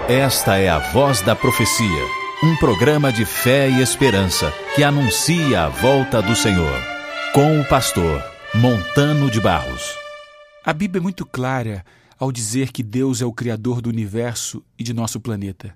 Esta é a Voz da Profecia, um programa de fé e esperança que anuncia a volta do Senhor, com o pastor Montano de Barros. A Bíblia é muito clara ao dizer que Deus é o Criador do universo e de nosso planeta.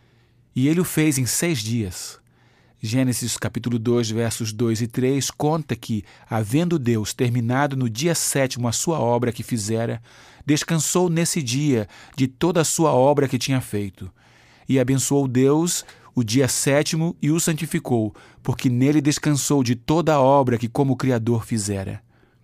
E Ele o fez em 6 dias. Gênesis capítulo 2, versos 2 e 3 conta que, havendo Deus terminado no dia 7º a sua obra que fizera, descansou nesse dia de toda a sua obra que tinha feito. E abençoou Deus o dia 7º e o santificou, porque nele descansou de toda a obra que como Criador fizera.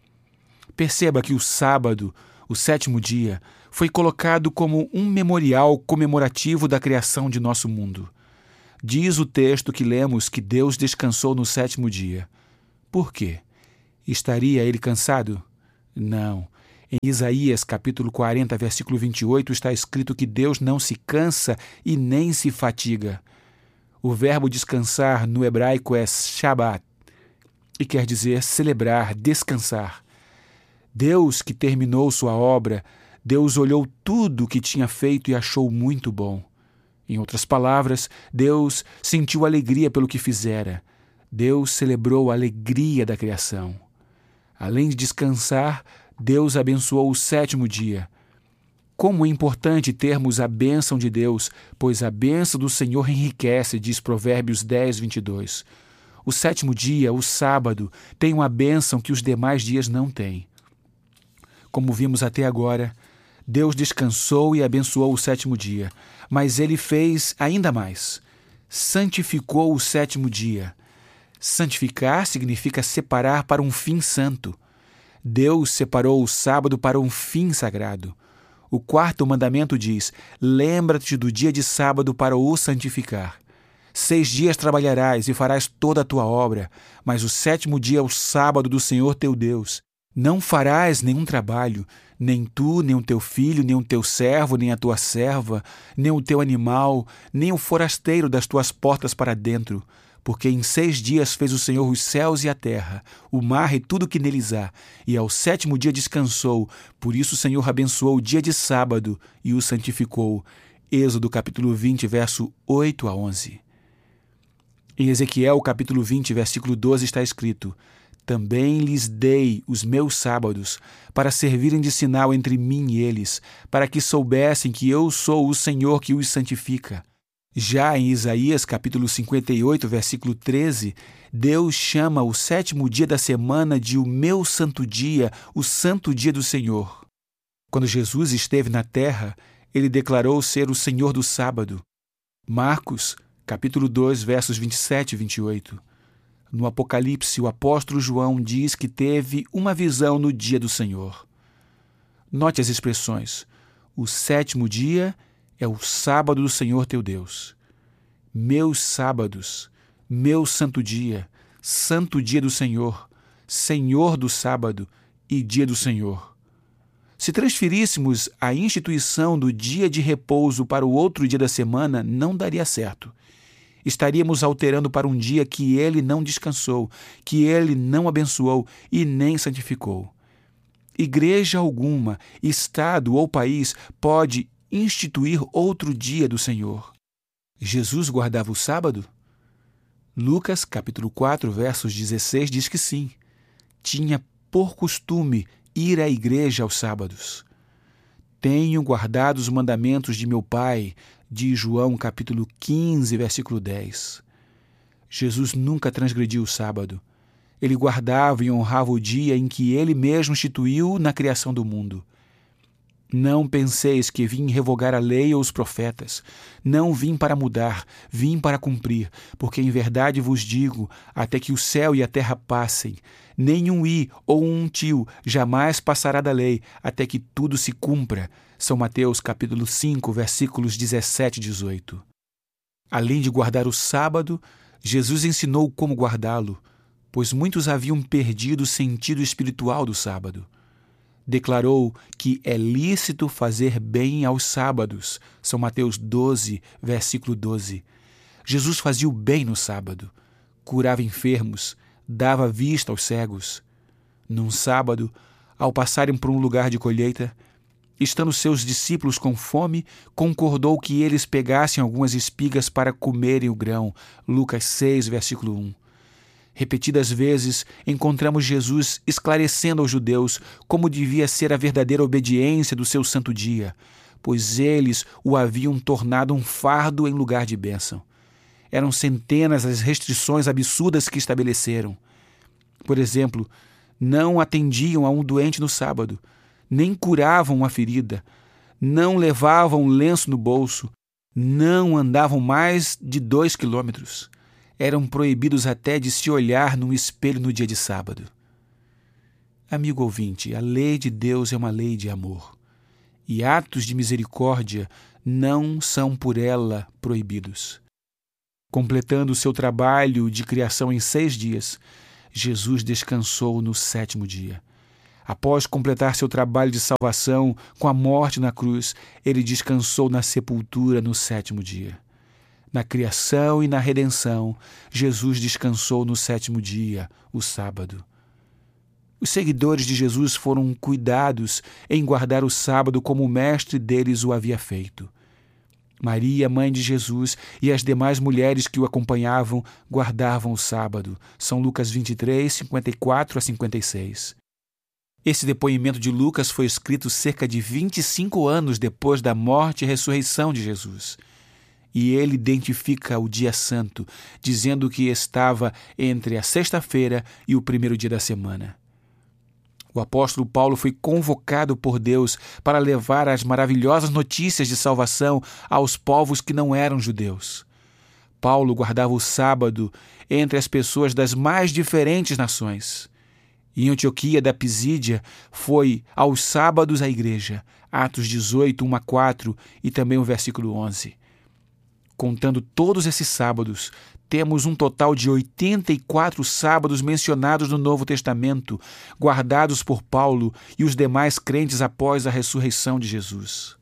Perceba que o sábado, o 7º dia, foi colocado como um memorial comemorativo da criação de nosso mundo. Diz o texto que lemos que Deus descansou no 7º dia. Por quê? Estaria ele cansado? Não. Em Isaías capítulo 40, versículo 28, está escrito que Deus não se cansa e nem se fatiga. O verbo descansar no hebraico é Shabbat, e quer dizer celebrar, descansar. Deus que terminou sua obra, Deus olhou tudo o que tinha feito e achou muito bom. Em outras palavras, Deus sentiu alegria pelo que fizera. Deus celebrou a alegria da criação. Além de descansar, Deus abençoou o 7º dia. Como é importante termos a bênção de Deus, pois a bênção do Senhor enriquece, diz Provérbios 10, 22. O 7º dia, o sábado, tem uma bênção que os demais dias não têm. Como vimos até agora, Deus descansou e abençoou o 7º dia, mas Ele fez ainda mais. Santificou o 7º dia. Santificar significa separar para um fim santo. Deus separou o sábado para um fim sagrado. O 4º mandamento diz: lembra-te do dia de sábado para o santificar. 6 dias trabalharás e farás toda a tua obra, mas o 7º dia é o sábado do Senhor teu Deus. Não farás nenhum trabalho, nem tu, nem o teu filho, nem o teu servo, nem a tua serva, nem o teu animal, nem o forasteiro das tuas portas para dentro, porque em 6 dias fez o Senhor os céus e a terra, o mar e tudo que neles há, e ao 7º dia descansou. Por isso o Senhor abençoou o dia de sábado e o santificou. Êxodo capítulo 20, verso 8 a 11. Em Ezequiel capítulo 20, versículo 12 está escrito: também lhes dei os meus sábados, para servirem de sinal entre mim e eles, para que soubessem que eu sou o Senhor que os santifica. Já em Isaías capítulo 58, versículo 13, Deus chama o 7º dia da semana de o meu santo dia, o santo dia do Senhor. Quando Jesus esteve na terra, ele declarou ser o Senhor do sábado. Marcos capítulo 2, versos 27 e 28. No Apocalipse, o apóstolo João diz que teve uma visão no dia do Senhor. Note as expressões. O 7º dia é o sábado do Senhor teu Deus. Meus sábados, meu santo dia do Senhor, Senhor do sábado e dia do Senhor. Se transferíssemos a instituição do dia de repouso para o outro dia da semana, não daria certo. Estaríamos alterando para um dia que ele não descansou, que ele não abençoou e nem santificou. Igreja alguma, estado ou país pode instituir outro dia do Senhor. Jesus guardava o sábado? Lucas, capítulo 4, versos 16, diz que sim. Tinha por costume ir à igreja aos sábados. Tenho guardado os mandamentos de meu Pai, diz João capítulo 15, versículo 10. Jesus nunca transgrediu o sábado. Ele guardava e honrava o dia em que ele mesmo instituiu na criação do mundo. Não penseis que vim revogar a lei ou os profetas. Não vim para mudar, vim para cumprir, porque em verdade vos digo, até que o céu e a terra passem, nem um i ou um tio jamais passará da lei, até que tudo se cumpra. São Mateus capítulo 5, versículos 17 e 18. Além de guardar o sábado, Jesus ensinou como guardá-lo, pois muitos haviam perdido o sentido espiritual do sábado. Declarou que é lícito fazer bem aos sábados. São Mateus 12, versículo 12. Jesus fazia o bem no sábado, curava enfermos, dava vista aos cegos. Num sábado, ao passarem por um lugar de colheita, Estando seus discípulos com fome, concordou que eles pegassem algumas espigas para comerem o grão. Lucas 6, versículo 1. Repetidas vezes, encontramos Jesus esclarecendo aos judeus como devia ser a verdadeira obediência do seu santo dia, pois eles o haviam tornado um fardo em lugar de bênção. Eram centenas as restrições absurdas que estabeleceram. Por exemplo, não atendiam a um doente no sábado, nem curavam uma ferida, não levavam um lenço no bolso, não andavam mais de 2 quilômetros. Eram proibidos até de se olhar num espelho no dia de sábado. Amigo ouvinte, a lei de Deus é uma lei de amor, e atos de misericórdia não são por ela proibidos. Completando o seu trabalho de criação em 6 dias, Jesus descansou no 7º dia. Após completar seu trabalho de salvação com a morte na cruz, ele descansou na sepultura no 7º dia. Na criação e na redenção, Jesus descansou no 7º dia, o sábado. Os seguidores de Jesus foram cuidados em guardar o sábado como o mestre deles o havia feito. Maria, mãe de Jesus, e as demais mulheres que o acompanhavam guardavam o sábado. São Lucas 23, 54 a 56. Esse depoimento de Lucas foi escrito cerca de 25 anos depois da morte e ressurreição de Jesus. E ele identifica o dia santo, dizendo que estava entre a sexta-feira e o 1º dia da semana. O apóstolo Paulo foi convocado por Deus para levar as maravilhosas notícias de salvação aos povos que não eram judeus. Paulo guardava o sábado entre as pessoas das mais diferentes nações. Em Antioquia da Pisídia foi aos sábados à igreja, Atos 18, 1 a 4 e também o versículo 11. Contando todos esses sábados, temos um total de 84 sábados mencionados no Novo Testamento, guardados por Paulo e os demais crentes após a ressurreição de Jesus.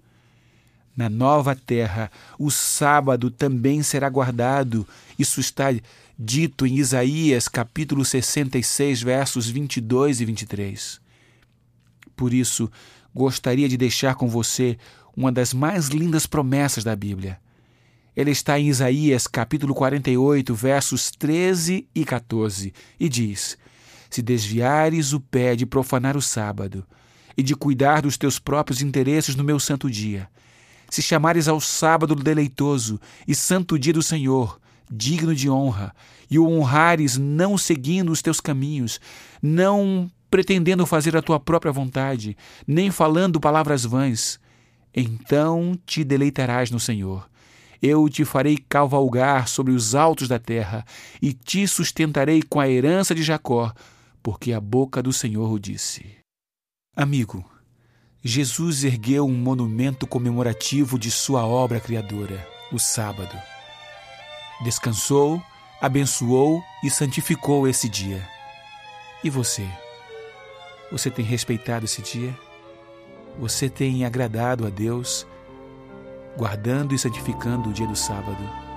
Na nova terra, o sábado também será guardado. Isso está dito em Isaías, capítulo 66, versos 22 e 23. Por isso, gostaria de deixar com você uma das mais lindas promessas da Bíblia. Ele está em Isaías, capítulo 48, versos 13 e 14, e diz: Se desviares o pé de profanar o sábado e de cuidar dos teus próprios interesses no meu santo dia, se chamares ao sábado deleitoso e santo dia do Senhor, digno de honra, e o honrares não seguindo os teus caminhos, não pretendendo fazer a tua própria vontade, nem falando palavras vãs, então te deleitarás no Senhor. Eu te farei cavalgar sobre os altos da terra e te sustentarei com a herança de Jacó, porque a boca do Senhor o disse. Amigo, Jesus ergueu um monumento comemorativo de sua obra criadora, o sábado. Descansou, abençoou e santificou esse dia. E você? Você tem respeitado esse dia? Você tem agradado a Deus, guardando e santificando o dia do sábado?